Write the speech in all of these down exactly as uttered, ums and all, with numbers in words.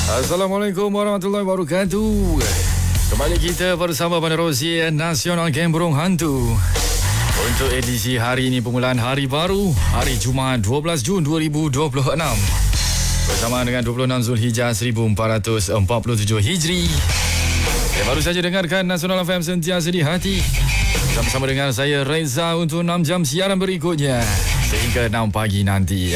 Assalamualaikum warahmatullahi wabarakatuh. Kembali kita bersama penerusi Nasional Geng Burung Hantu. Untuk edisi hari ini, permulaan hari baru, hari Jumaat dua belas Jun dua ribu dua puluh enam. Bersama dengan dua puluh enam Zulhijjah seribu empat ratus empat puluh tujuh Hijri. Saya baru saja dengarkan Nasional F M sentiasa di hati. Sama-sama dengan saya Reza untuk enam jam siaran berikutnya sehingga enam pagi nanti.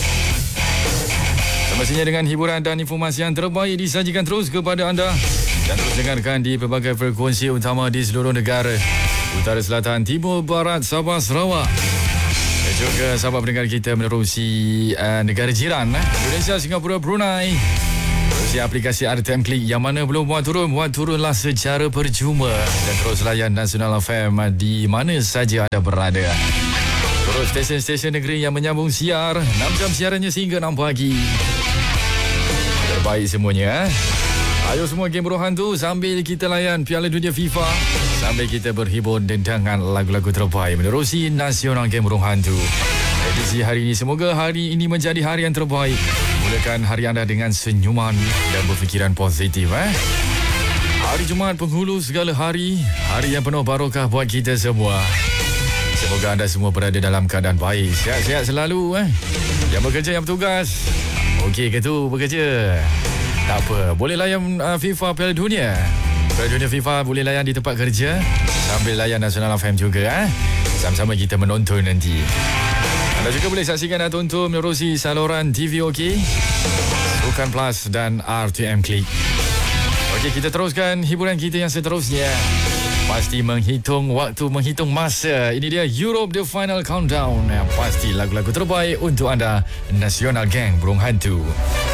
Semestinya dengan hiburan dan informasi yang terbaik disajikan terus kepada anda dan terus dengarkan di pelbagai frekuensi utama di seluruh negara, utara, selatan, timur, barat, Sabah, Sarawak dan juga sahabat pendengar kita menerusi uh, negara jiran eh? Indonesia, Singapura, Brunei. Menerusi aplikasi R T M Klik yang mana belum buat turun, buat turunlah secara percuma dan terus layan Nasional F M di mana saja anda berada. Terus stesen-stesen negeri yang menyambung siar, enam jam siarannya sehingga enam pagi. Terbaik semuanya. Ayo semua Geng Burung Hantu, sambil kita layan Piala Dunia FIFA, sambil kita berhibur dengan lagu-lagu terbaik menerusi Nasional Geng Burung Hantu. Edisi hari ini, semoga hari ini menjadi hari yang terbaik. Mulakan hari anda dengan senyuman dan berfikiran positif. Eh? Hari Jumaat penghulu segala hari, hari yang penuh barokah buat kita semua. Semoga anda semua berada dalam keadaan baik, sihat-sihat selalu. Eh? Yang bekerja, yang bertugas, okey ke tu bekerja? Tak apa, boleh layan uh, FIFA Piala Dunia. Piala Dunia FIFA boleh layan di tempat kerja sambil layan Nasional F M juga. Eh? Sama-sama kita menonton nanti. Anda juga boleh saksikan dan tonton menerusi saluran T V OK, Sukan Plus dan R T M Klik. Okey, kita teruskan hiburan kita yang seterusnya. Pasti menghitung waktu, menghitung masa. Ini dia Europe The Final Countdown. Yang pasti lagu-lagu terbaik untuk anda, Nasional Geng Burung Hantu.